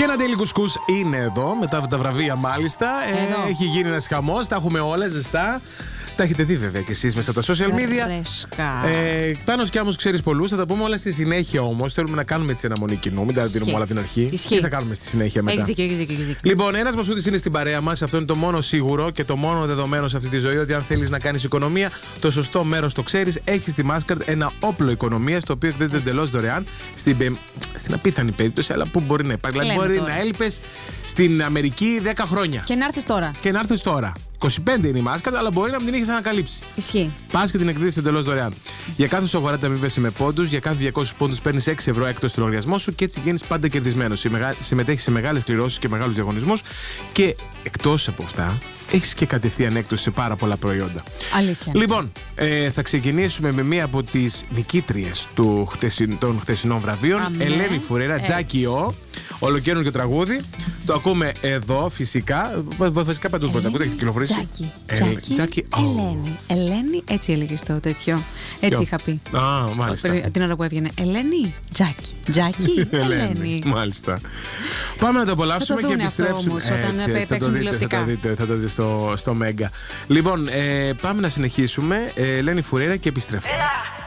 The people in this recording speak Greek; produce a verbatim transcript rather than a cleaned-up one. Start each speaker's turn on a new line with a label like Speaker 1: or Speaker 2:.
Speaker 1: Και ένα Daily Couscous είναι εδώ, μετά από τα βραβεία μάλιστα. Ε, έχει γίνει ένας χαμός, τα έχουμε όλα ζεστά. Τα έχετε δει βέβαια και εσείς μέσα από τα social media. Ε, Πάνος και Άμμος ξέρεις πολλούς, θα τα πούμε όλα στη συνέχεια όμως. Θέλουμε να κάνουμε έτσι ένα μονή κοινού, μην τα δίνουμε όλα την αρχή.
Speaker 2: Ισχύει.
Speaker 1: Τι θα κάνουμε στη συνέχεια μετά.
Speaker 2: Έχεις δίκιο, έχεις δίκιο, έχεις δίκιο.
Speaker 1: Λοιπόν, ένας Μασούτης είναι στην παρέα μας. Αυτό είναι το μόνο σίγουρο και το μόνο δεδομένο σε αυτή τη ζωή. Ότι αν θέλεις να κάνεις οικονομία, το σωστό μέρος το ξέρεις. Έχεις στη Mastercard ένα όπλο οικονομίας, το οποίο εκδίδεται εντελώς δωρεάν. Στην, στην απίθανη περίπτωση, αλλά που μπορεί να υπάρχει. Δηλαδή, μπορεί τώρα να έλειπες στην Αμερική δέκα χρόνια.
Speaker 2: Και να έρθεις τώρα.
Speaker 1: Και να έρθεις τώρα. είκοσι πέντε είναι η Mastercard, αλλά μπορεί να μην την έχεις ανακαλύψει.
Speaker 2: Ισχύει.
Speaker 1: Πας και την εκδίδεις εντελώς δωρεάν. Για κάθε σου αγορά αμείβεσαι με πόντους, για κάθε διακόσιους πόντους παίρνεις έξι ευρώ έκτος στον λογαριασμό σου και έτσι γίνεις πάντα κερδισμένος. Συμμετέχεις σε μεγάλες κληρώσεις και μεγάλους διαγωνισμούς και εκτός από αυτά, έχεις και κατευθείαν έκπτωση σε πάρα πολλά προϊόντα.
Speaker 2: Αλήθεια.
Speaker 1: Λοιπόν, ε, θα ξεκινήσουμε με μία από τις νικήτριες του χτεσιν, των χτεσινών βραβείων.
Speaker 2: Αμέ.
Speaker 1: Ελένη Φουρέρα, Τζάκι Ο. Ολοκαίρινο και τραγούδι. Το ακούμε εδώ φυσικά. Βασικά παντού που το ακούτε, έχει κυκλοφορήσει.
Speaker 2: Τζάκι.
Speaker 1: Ε, Τζάκι Ο.
Speaker 2: Ελένη. Ελένη, έτσι έλεγε το τέτοιο. Έτσι
Speaker 1: Ποιο?
Speaker 2: είχα πει.
Speaker 1: Α, μάλιστα.
Speaker 2: Την ώρα που έβγαινε. Ελένη. Τζάκι. Τζάκι. Ελένη.
Speaker 1: Μάλιστα. Πάμε να το απολαύσουμε
Speaker 2: θα το
Speaker 1: και
Speaker 2: δούνε αυτό
Speaker 1: επιστρέψουμε.
Speaker 2: όμως, όταν
Speaker 1: Έτσι, έτσι, θα το
Speaker 2: παίξουν
Speaker 1: δείτε, θα
Speaker 2: τηλεοπτικά.
Speaker 1: το δείτε, θα το δείτε στο, στο Μέγκα. Λοιπόν, ε, πάμε να συνεχίσουμε. Ε, Ελένη Φουρέρα και επιστρέφουμε.